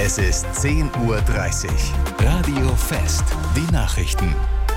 Es ist 10:30 Uhr. Radio Fest. Die Nachrichten.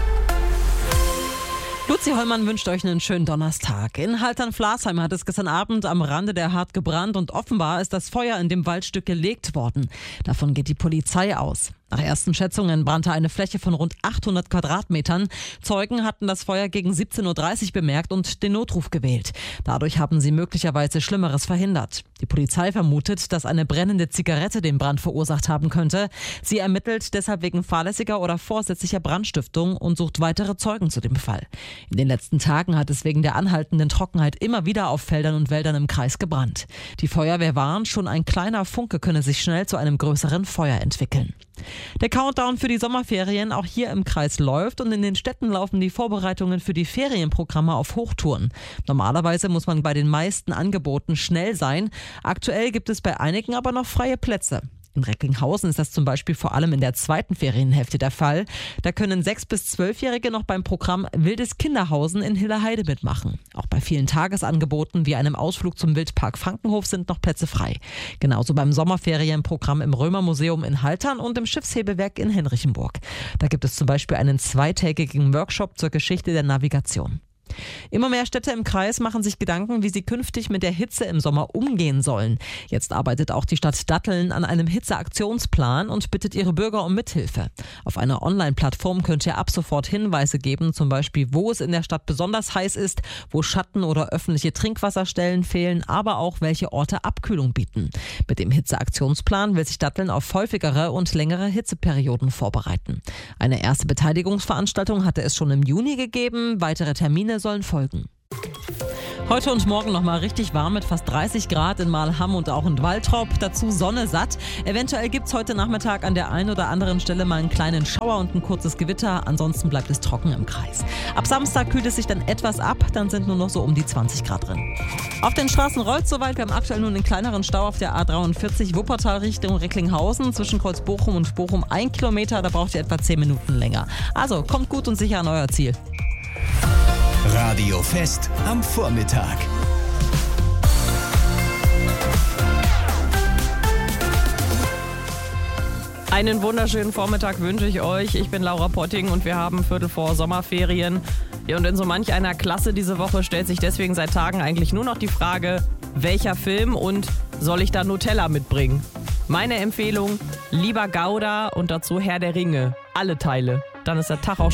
Luzi Hollmann wünscht euch einen schönen Donnerstag. In Haltern-Flasheim hat es gestern Abend am Rande der Hart gebrannt und offenbar ist das Feuer in dem Waldstück gelegt worden. Davon geht die Polizei aus. Nach ersten Schätzungen brannte eine Fläche von rund 800 Quadratmetern. Zeugen hatten das Feuer gegen 17:30 Uhr bemerkt und den Notruf gewählt. Dadurch haben sie möglicherweise Schlimmeres verhindert. Die Polizei vermutet, dass eine brennende Zigarette den Brand verursacht haben könnte. Sie ermittelt deshalb wegen fahrlässiger oder vorsätzlicher Brandstiftung und sucht weitere Zeugen zu dem Fall. In den letzten Tagen hat es wegen der anhaltenden Trockenheit immer wieder auf Feldern und Wäldern im Kreis gebrannt. Die Feuerwehr warnt, schon ein kleiner Funke könne sich schnell zu einem größeren Feuer entwickeln. Der Countdown für die Sommerferien auch hier im Kreis läuft und in den Städten laufen die Vorbereitungen für die Ferienprogramme auf Hochtouren. Normalerweise muss man bei den meisten Angeboten schnell sein. Aktuell gibt es bei einigen aber noch freie Plätze. In Recklinghausen ist das zum Beispiel vor allem in der zweiten Ferienhälfte der Fall. Da können 6- bis 12-Jährige noch beim Programm Wildes Kinderhausen in Hilleheide mitmachen. Auch bei vielen Tagesangeboten wie einem Ausflug zum Wildpark Frankenhof sind noch Plätze frei. Genauso beim Sommerferienprogramm im Römermuseum in Haltern und im Schiffshebewerk in Henrichenburg. Da gibt es zum Beispiel einen zweitägigen Workshop zur Geschichte der Navigation. Immer mehr Städte im Kreis machen sich Gedanken, wie sie künftig mit der Hitze im Sommer umgehen sollen. Jetzt arbeitet auch die Stadt Datteln an einem Hitzeaktionsplan und bittet ihre Bürger um Mithilfe. Auf einer Online-Plattform könnt ihr ab sofort Hinweise geben, zum Beispiel, wo es in der Stadt besonders heiß ist, wo Schatten- oder öffentliche Trinkwasserstellen fehlen, aber auch welche Orte Abkühlung bieten. Mit dem Hitzeaktionsplan will sich Datteln auf häufigere und längere Hitzeperioden vorbereiten. Eine erste Beteiligungsveranstaltung hatte es schon im Juni gegeben, weitere Termine sollen folgen. Heute und morgen nochmal richtig warm mit fast 30 Grad in Mahlham und auch in Waltrop. Dazu Sonne satt. Eventuell gibt es heute Nachmittag an der einen oder anderen Stelle mal einen kleinen Schauer und ein kurzes Gewitter. Ansonsten bleibt es trocken im Kreis. Ab Samstag kühlt es sich dann etwas ab. Dann sind nur noch so um die 20 Grad drin. Auf den Straßen rollt soweit. Wir haben aktuell nur einen kleineren Stau auf der A43 Wuppertal Richtung Recklinghausen. Zwischen Kreuzbochum und Bochum 1 Kilometer. Da braucht ihr etwa 10 Minuten länger. Also kommt gut und sicher an euer Ziel. Radio Fest am Vormittag. Einen wunderschönen Vormittag wünsche ich euch. Ich bin Laura Potting und wir haben Viertel vor Sommerferien. Ja, und in so manch einer Klasse diese Woche stellt sich deswegen seit Tagen eigentlich nur noch die Frage, welcher Film und soll ich da Nutella mitbringen? Meine Empfehlung, lieber Gouda und dazu Herr der Ringe. Alle Teile. Dann ist der Tag auch